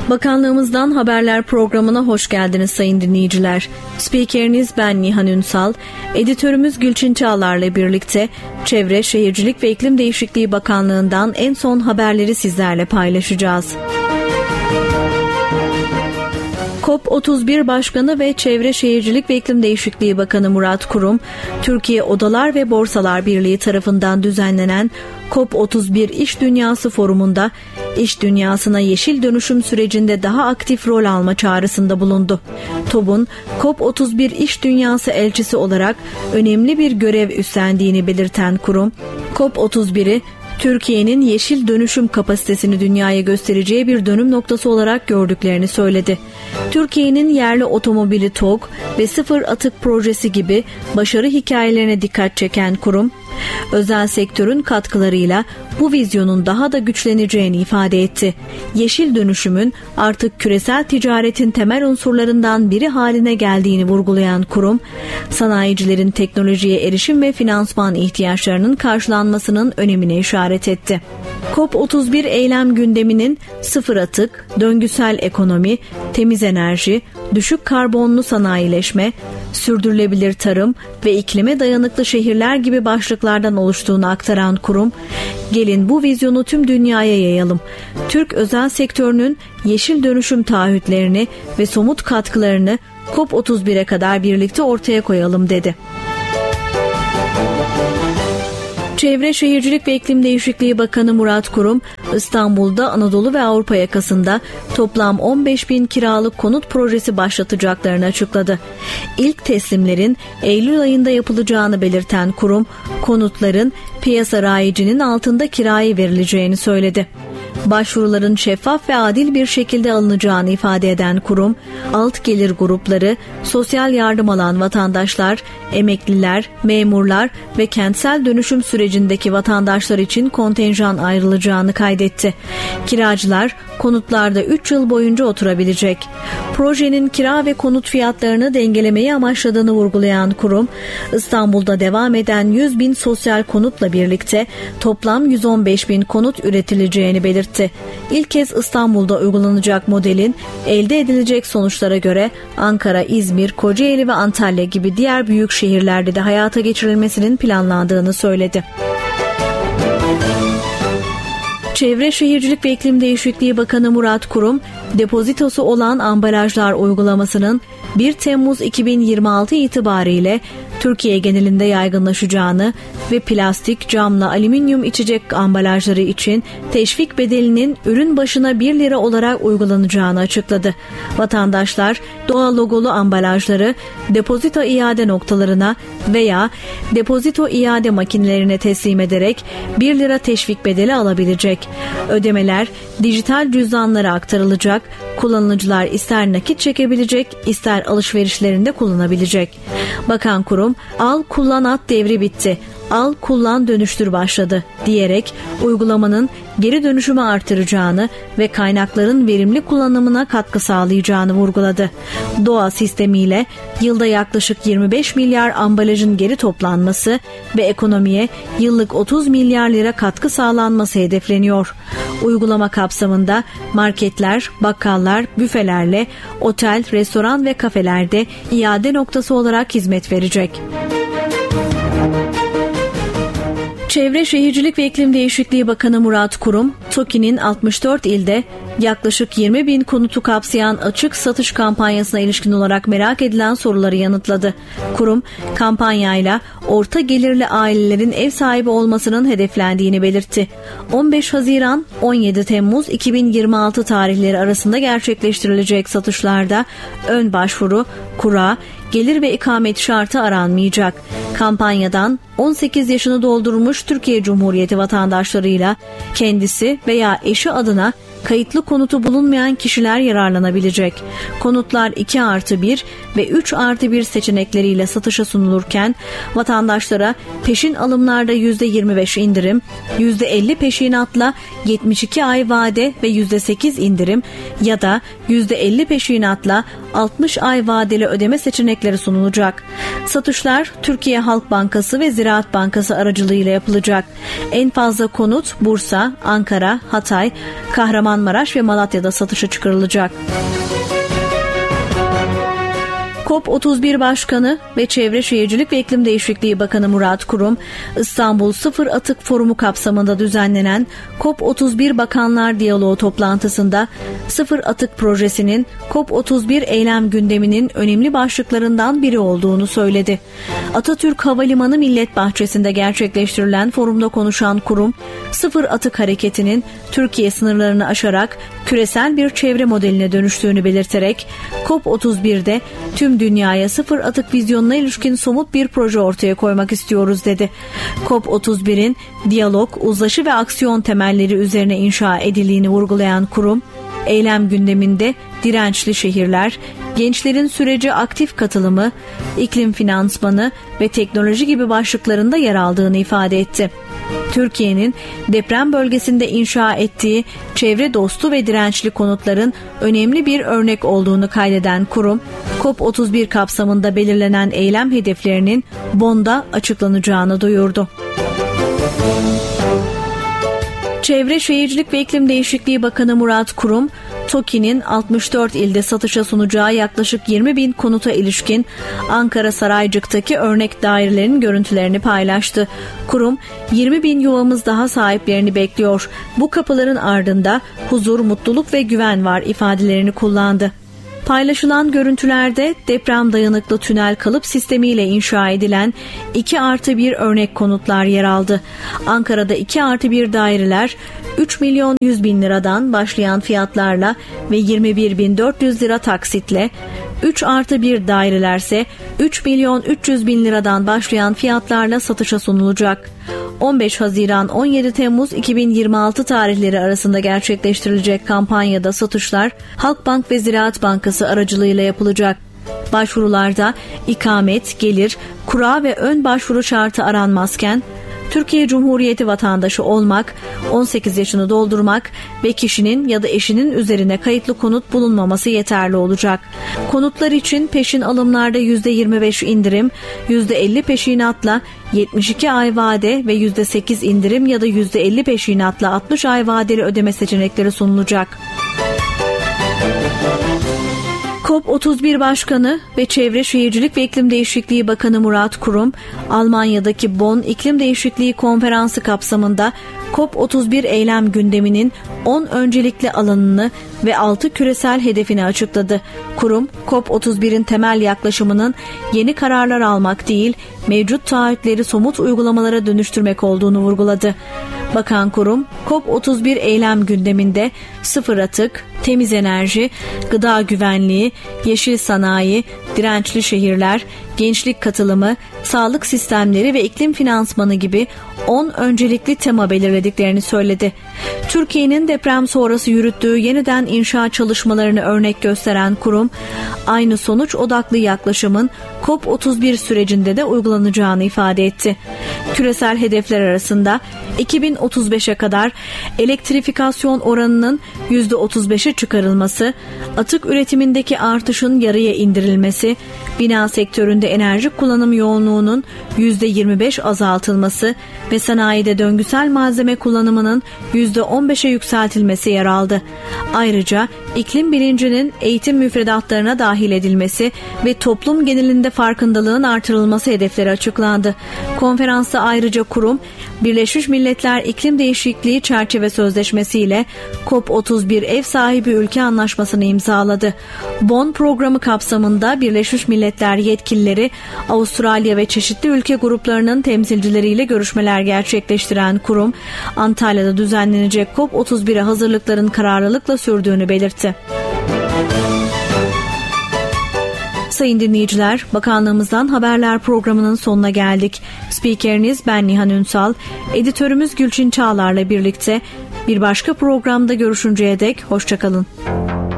Bakanlığımızdan Haberler programına hoş geldiniz sayın dinleyiciler. Spikeriniz ben Nihan Ünsal, editörümüz Gülçin Çağlar'la birlikte Çevre, Şehircilik ve İklim Değişikliği Bakanlığı'ndan en son haberleri sizlerle paylaşacağız. COP31 Başkanı ve Çevre, Şehircilik ve İklim Değişikliği Bakanı Murat Kurum, Türkiye Odalar ve Borsalar Birliği tarafından düzenlenen COP31 İş Dünyası Forumu'nda iş dünyasına yeşil dönüşüm sürecinde daha aktif rol alma çağrısında bulundu. TOB'un COP31 İş Dünyası elçisi olarak önemli bir görev üstlendiğini belirten kurum, COP31'i Türkiye'nin yeşil dönüşüm kapasitesini dünyaya göstereceği bir dönüm noktası olarak gördüklerini söyledi. Türkiye'nin yerli otomobili TOG ve sıfır atık projesi gibi başarı hikayelerine dikkat çeken kurum, özel sektörün katkılarıyla bu vizyonun daha da güçleneceğini ifade etti. Yeşil dönüşümün artık küresel ticaretin temel unsurlarından biri haline geldiğini vurgulayan kurum, sanayicilerin teknolojiye erişim ve finansman ihtiyaçlarının karşılanmasının önemine işaret etti. COP31 eylem gündeminin sıfır atık, döngüsel ekonomi, temiz enerji, düşük karbonlu sanayileşme, sürdürülebilir tarım ve iklime dayanıklı şehirler gibi başlıklardan oluştuğunu aktaran kurum, gelin bu vizyonu tüm dünyaya yayalım. Türk özel sektörünün yeşil dönüşüm taahhütlerini ve somut katkılarını COP31'e kadar birlikte ortaya koyalım dedi. Çevre, Şehircilik ve İklim Değişikliği Bakanı Murat Kurum, İstanbul'da Anadolu ve Avrupa yakasında toplam 15.000 kiralık konut projesi başlatacaklarını açıkladı. İlk teslimlerin Eylül ayında yapılacağını belirten kurum, konutların piyasa rayicinin altında kiraya verileceğini söyledi. Başvuruların şeffaf ve adil bir şekilde alınacağını ifade eden kurum, alt gelir grupları, sosyal yardım alan vatandaşlar, emekliler, memurlar ve kentsel dönüşüm sürecindeki vatandaşlar için kontenjan ayrılacağını kaydetti. Kiracılar konutlarda 3 yıl boyunca oturabilecek. Projenin kira ve konut fiyatlarını dengelemeyi amaçladığını vurgulayan kurum, İstanbul'da devam eden 100.000 sosyal konutla birlikte toplam 115.000 konut üretileceğini belirtti. İlk kez İstanbul'da uygulanacak modelin elde edilecek sonuçlara göre Ankara, İzmir, Kocaeli ve Antalya gibi diğer büyük şehirlerde de hayata geçirilmesinin planlandığını söyledi. Çevre, Şehircilik ve İklim Değişikliği Bakanı Murat Kurum, depozitosu olan ambalajlar uygulamasının 1 Temmuz 2026 itibariyle Türkiye genelinde yaygınlaşacağını ve plastik, camla alüminyum içecek ambalajları için teşvik bedelinin ürün başına 1 lira olarak uygulanacağını açıkladı. Vatandaşlar doğa logolu ambalajları depozito iade noktalarına veya depozito iade makinelerine teslim ederek 1 lira teşvik bedeli alabilecek. Ödemeler dijital cüzdanlara aktarılacak, kullanıcılar ister nakit çekebilecek, ister alışverişlerinde kullanabilecek. Bakan kurum, al kullan at devri bitti, al kullan dönüştür başladı diyerek uygulamanın geri dönüşümü artıracağını ve kaynakların verimli kullanımına katkı sağlayacağını vurguladı. Doğa sistemiyle yılda yaklaşık 25 milyar ambalajın geri toplanması ve ekonomiye yıllık 30 milyar lira katkı sağlanması hedefleniyor. Uygulama kapsamında marketler, bakkallar, büfelerle otel, restoran ve kafelerde iade noktası olarak hizmet verecek. Çevre, Şehircilik ve İklim Değişikliği Bakanı Murat Kurum, TOKİ'nin 64 ilde yaklaşık 20.000 konutu kapsayan açık satış kampanyasına ilişkin olarak merak edilen soruları yanıtladı. Kurum, kampanyayla orta gelirli ailelerin ev sahibi olmasının hedeflendiğini belirtti. 15 Haziran 17 Temmuz 2026 tarihleri arasında gerçekleştirilecek satışlarda ön başvuru, kura, gelir ve ikamet şartı aranmayacak. Kampanyadan 18 yaşını doldurmuş Türkiye Cumhuriyeti vatandaşlarıyla kendisi veya eşi adına kayıtlı konutu bulunmayan kişiler yararlanabilecek. Konutlar 2+1 ve 3+1 seçenekleriyle satışa sunulurken vatandaşlara peşin alımlarda %25 indirim, %50 peşinatla 72 ay vade ve %8 indirim ya da %50 peşinatla 60 ay vadeli ödeme seçenekleri sunulacak. Satışlar Türkiye Halk Bankası ve Ziraat Bankası aracılığıyla yapılacak. En fazla konut Bursa, Ankara, Hatay, Kahramanmaraş, Kahramanmaraş ve Malatya'da satışa çıkarılacak. COP31 Başkanı ve Çevre Şehircilik ve İklim Değişikliği Bakanı Murat Kurum, İstanbul Sıfır Atık Forumu kapsamında düzenlenen COP31 Bakanlar Diyaloğu toplantısında Sıfır Atık Projesi'nin COP31 eylem gündeminin önemli başlıklarından biri olduğunu söyledi. Atatürk Havalimanı Millet Bahçesi'nde gerçekleştirilen forumda konuşan Kurum, Sıfır Atık Hareketi'nin Türkiye sınırlarını aşarak küresel bir çevre modeline dönüştüğünü belirterek COP31'de tüm dünyaya sıfır atık vizyonuna ilişkin somut bir proje ortaya koymak istiyoruz dedi. COP31'in diyalog, uzlaşı ve aksiyon temelleri üzerine inşa edildiğini vurgulayan kurum, eylem gündeminde dirençli şehirler, gençlerin sürece aktif katılımı, iklim finansmanı ve teknoloji gibi başlıklarında yer aldığını ifade etti. Türkiye'nin deprem bölgesinde inşa ettiği çevre dostu ve dirençli konutların önemli bir örnek olduğunu kaydeden kurum, COP31 kapsamında belirlenen eylem hedeflerinin Bonn'da açıklanacağını duyurdu. Çevre Şehircilik ve İklim Değişikliği Bakanı Murat Kurum, TOKİ'nin 64 ilde satışa sunacağı yaklaşık 20.000 konuta ilişkin Ankara Saraycık'taki örnek dairelerin görüntülerini paylaştı. Kurum, 20.000 yuvamız daha sahiplerini bekliyor. Bu kapıların ardında huzur, mutluluk ve güven var ifadelerini kullandı. Paylaşılan görüntülerde deprem dayanıklı tünel kalıp sistemiyle inşa edilen 2+1 örnek konutlar yer aldı. Ankara'da 2+1 daireler 3.100.000 liradan başlayan fiyatlarla ve 21.400 lira taksitle, 3+1 dairelerse 3.300.000 liradan başlayan fiyatlarla satışa sunulacak. 15 Haziran-17 Temmuz 2026 tarihleri arasında gerçekleştirilecek kampanyada satışlar Halkbank ve Ziraat Bankası aracılığıyla yapılacak. Başvurularda ikamet, gelir, kura ve ön başvuru şartı aranmazken, Türkiye Cumhuriyeti vatandaşı olmak, 18 yaşını doldurmak ve kişinin ya da eşinin üzerine kayıtlı konut bulunmaması yeterli olacak. Konutlar için peşin alımlarda %25 indirim, %50 peşinatla 72 ay vade ve %8 indirim ya da %50 peşinatla 60 ay vadeli ödeme seçenekleri sunulacak. COP31 Başkanı ve Çevre Şehircilik ve İklim Değişikliği Bakanı Murat Kurum, Almanya'daki Bonn İklim Değişikliği Konferansı kapsamında COP31 eylem gündeminin 10 öncelikli alanını ve 6 küresel hedefini açıkladı. Kurum, COP31'in temel yaklaşımının yeni kararlar almak değil, mevcut taahhütleri somut uygulamalara dönüştürmek olduğunu vurguladı. Bakan Kurum, COP31 eylem gündeminde sıfır atık, temiz enerji, gıda güvenliği, yeşil sanayi, dirençli şehirler, gençlik katılımı, sağlık sistemleri ve iklim finansmanı gibi 10 öncelikli tema belirlediklerini söyledi. Türkiye'nin deprem sonrası yürüttüğü yeniden inşa çalışmalarını örnek gösteren kurum, aynı sonuç odaklı yaklaşımın COP31 sürecinde de uygulanacağını ifade etti. Küresel hedefler arasında 2035'e kadar elektrifikasyon oranının %35'e çıkarılması, atık üretimindeki artışın yarıya indirilmesi, bina sektöründe enerji kullanım yoğunluğunun %25 azaltılması ve sanayide döngüsel malzeme kullanımının %15'e yükseltilmesi yer aldı. Ayrıca iklim bilincinin eğitim müfredatlarına dahil edilmesi ve toplum genelinde farkındalığın artırılması hedefleri açıklandı. Konferansta ayrıca kurum, Birleşmiş Milletler İklim Değişikliği Çerçeve Sözleşmesi ile COP31 ev sahibi ülke anlaşmasını imzaladı. Bonn programı kapsamında Birleşmiş Milletler yetkilileri Avustralya ve çeşitli ülke gruplarının temsilcileriyle görüşmeler gerçekleştiren kurum, Antalya'da düzenlenecek COP31'e hazırlıkların kararlılıkla sürdüğünü belirtti. Sayın dinleyiciler, Bakanlığımızdan Haberler programının sonuna geldik. Spikeriniz ben Nihan Ünsal, editörümüz Gülçin Çağlar'la birlikte bir başka programda görüşünceye dek hoşça kalın.